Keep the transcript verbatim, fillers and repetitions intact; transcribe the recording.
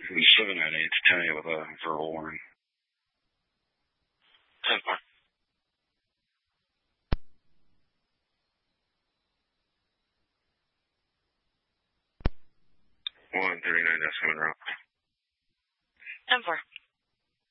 seven nine eight to ten eight with a verbal warning. ten four. one thirty-nine, that's coming around. ten four.